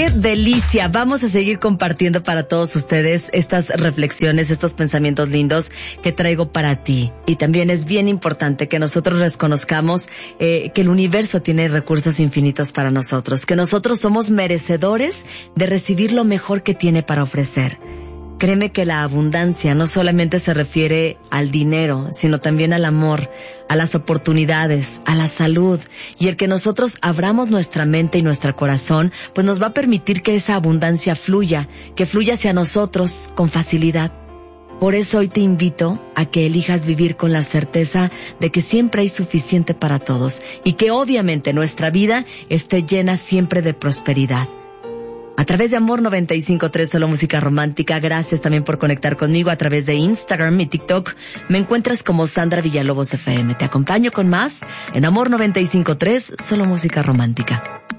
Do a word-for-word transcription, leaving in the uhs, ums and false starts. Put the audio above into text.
¡Qué delicia! Vamos a seguir compartiendo para todos ustedes estas reflexiones, estos pensamientos lindos que traigo para ti. Y también es bien importante que nosotros reconozcamos eh, que el universo tiene recursos infinitos para nosotros, que nosotros somos merecedores de recibir lo mejor que tiene para ofrecer. Créeme que la abundancia no solamente se refiere al dinero, sino también al amor, a las oportunidades, a la salud. Y el que nosotros abramos nuestra mente y nuestro corazón, pues nos va a permitir que esa abundancia fluya, que fluya hacia nosotros con facilidad. Por eso hoy te invito a que elijas vivir con la certeza de que siempre hay suficiente para todos y que obviamente nuestra vida esté llena siempre de prosperidad. A través de Amor noventa y cinco punto tres, solo música romántica. Gracias también por conectar conmigo a través de Instagram y TikTok. Me encuentras como Sandra Villalobos F M. Te acompaño con más en Amor noventa y cinco punto tres, solo música romántica.